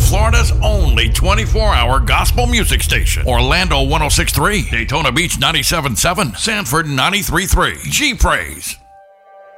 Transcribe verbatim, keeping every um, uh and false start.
Florida's only twenty-four hour gospel music station. Orlando one oh six point three, Daytona Beach ninety-seven point seven, Sanford ninety-three point three. G-Praise.